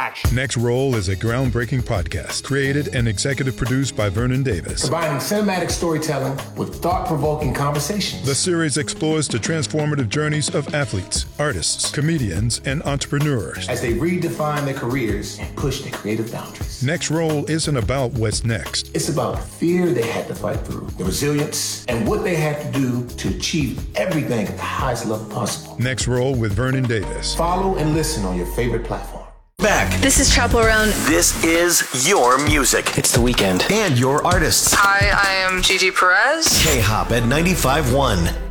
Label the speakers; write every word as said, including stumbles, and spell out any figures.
Speaker 1: action.
Speaker 2: Next Roll is a groundbreaking podcast created and executive produced by Vernon Davis.
Speaker 1: Combining cinematic storytelling with thought-provoking conversations.
Speaker 2: The series explores the transformative journeys of athletes, artists, comedians, and entrepreneurs
Speaker 1: as they redefine their careers and push their creative boundaries.
Speaker 2: Next Roll isn't about what's next.
Speaker 1: It's about the fear they had to fight through, the resilience, and what they had to do to achieve everything at the highest level possible.
Speaker 2: Next Roll with Vernon Davis.
Speaker 1: Follow and listen on your favorite platform.
Speaker 3: Back.
Speaker 4: This is Chappell Roan.
Speaker 3: This is your music.
Speaker 5: It's the weekend.
Speaker 3: And your artists.
Speaker 4: Hi, I am Gigi Perez.
Speaker 3: K-Hop at ninety-five point one.